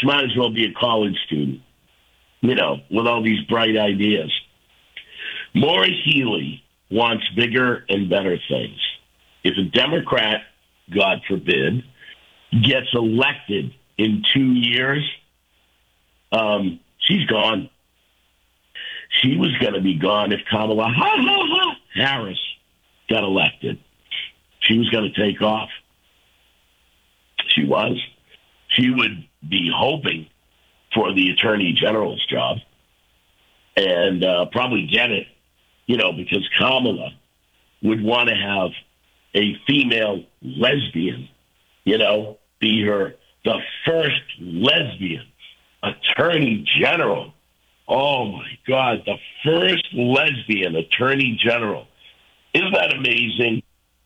She might as well be a college student, with all these bright ideas. Maura Healey wants bigger and better things. If a Democrat, God forbid, gets elected in 2 years, she's gone. She was going to be gone if Kamala Harris got elected. She was going to take off. She was. She would be hoping for the Attorney General's job and probably get it, because Kamala would want to have a female lesbian, be the first lesbian Attorney General. Oh, my God, the first lesbian Attorney General. Isn't that amazing?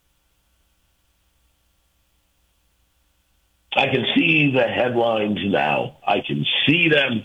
I can see the headlines now. I can see them.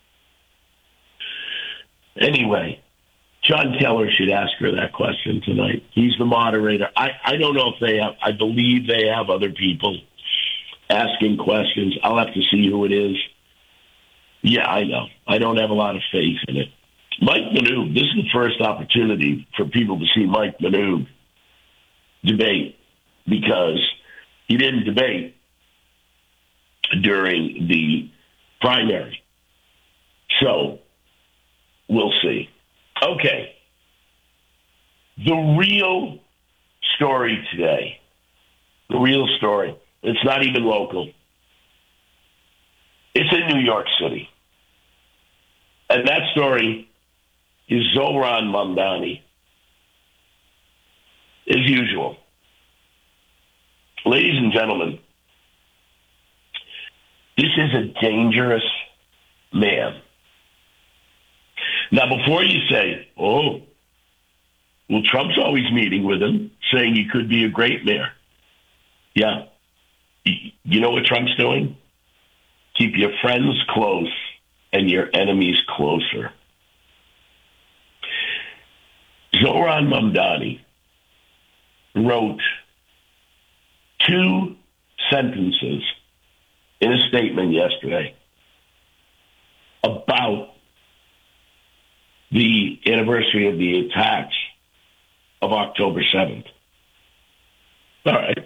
Anyway, John Keller should ask her that question tonight. He's the moderator. I don't know if they have. I believe they have other people asking questions. I'll have to see who it is. Yeah, I know. I don't have a lot of faith in it. Mike Manoog, this is the first opportunity for people to see Mike Manoog debate because he didn't debate during the primary. So, we'll see. Okay. The real story today, it's not even local. It's in New York City. And that story is Zohran Mamdani. As usual. Ladies and gentlemen, this is a dangerous man. Now, before you say, Trump's always meeting with him, saying he could be a great mayor. Yeah. You know what Trump's doing? Keep your friends close and your enemies closer. Zohran Mamdani wrote 2 sentences in a statement yesterday about the anniversary of the attacks of October 7th. All right.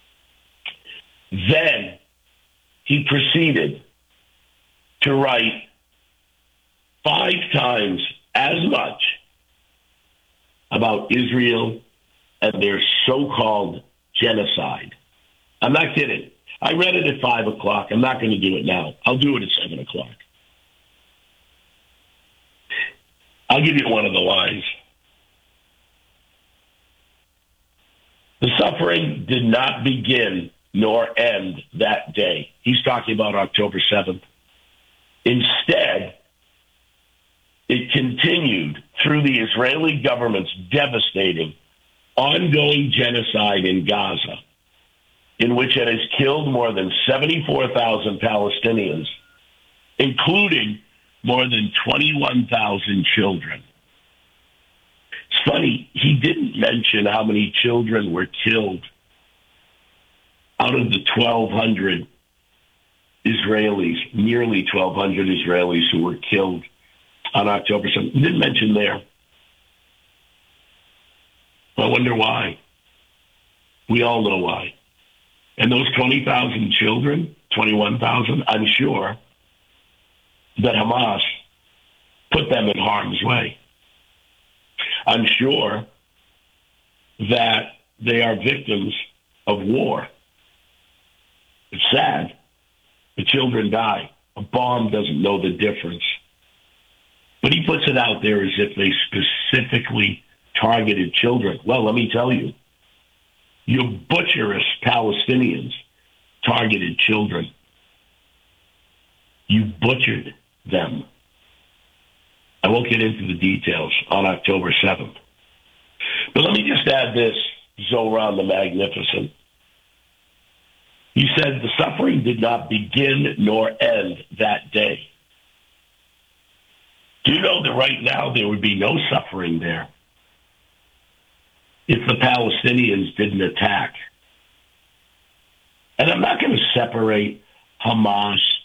Then he proceeded to write 5 times as much about Israel and their so-called genocide. I'm not kidding. I read it at 5 o'clock. I'm not going to do it now. I'll do it at 7 o'clock. I'll give you one of the lines. The suffering did not begin nor end that day. He's talking about October 7th. Instead, it continued through the Israeli government's devastating, ongoing genocide in Gaza, in which it has killed more than 74,000 Palestinians, including more than 21,000 children. It's funny, he didn't mention how many children were killed out of the 1,200 Israelis, nearly 1,200 Israelis who were killed on October 7th. He didn't mention there. I wonder why. We all know why. And those 20,000 children, 21,000, I'm sure that Hamas put them in harm's way. I'm sure that they are victims of war. It's sad. The children die. A bomb doesn't know the difference. But he puts it out there as if they specifically targeted children. Well, let me tell you, your butcherous Palestinians targeted children. You butchered them. I won't get into the details on October 7th. But let me just add this, Zohran the Magnificent. He said the suffering did not begin nor end that day. Do you know that right now there would be no suffering there if the Palestinians didn't attack? And I'm not going to separate Hamas